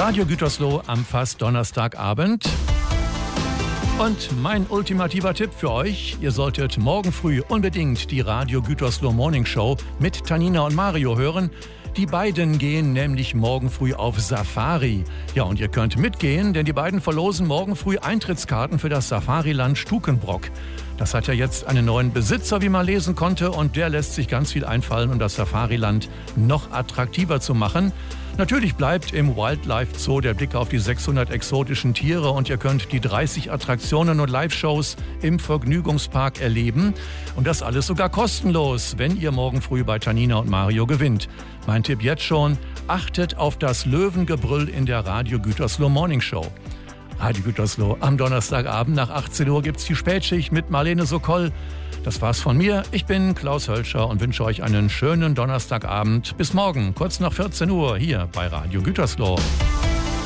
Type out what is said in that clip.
Radio Gütersloh am fast Donnerstagabend. Und mein ultimativer Tipp für euch: Ihr solltet morgen früh unbedingt die Radio Gütersloh Morning Show mit Tanina und Mario hören. Die beiden gehen nämlich morgen früh auf Safari. Ja, und ihr könnt mitgehen, denn die beiden verlosen morgen früh Eintrittskarten für das Safariland Stukenbrock. Das hat ja jetzt einen neuen Besitzer, wie man lesen konnte, und der lässt sich ganz viel einfallen, um das Safariland noch attraktiver zu machen. Natürlich bleibt im Wildlife Zoo der Blick auf die 600 exotischen Tiere und ihr könnt die 30 Attraktionen und Live-Shows im Vergnügungspark erleben. Und das alles sogar kostenlos, wenn ihr morgen früh bei Tanina und Mario gewinnt. Mein Tipp jetzt schon: achtet auf das Löwengebrüll in der Radio Gütersloh Morning Show. Radio Gütersloh am Donnerstagabend nach 18 Uhr gibt's die Spätschicht mit Marlene Sokol. Das war's von mir. Ich bin Klaus Hölscher und wünsche euch einen schönen Donnerstagabend. Bis morgen, kurz nach 14 Uhr, hier bei Radio Gütersloh.